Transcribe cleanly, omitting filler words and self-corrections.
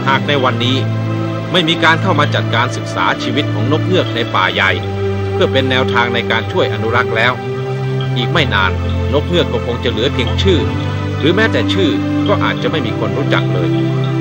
หากในวันนี้ไม่มีการเข้ามาจัดการศึกษาชีวิตของนกเงือกในป่าใหญ่เพื่อเป็นแนวทางในการช่วยอนุรักษ์แล้วอีกไม่นานนกเงือกก็คงจะเหลือเพียงชื่อหรือแม้แต่ชื่อก็อาจจะไม่มีคนรู้จักเลย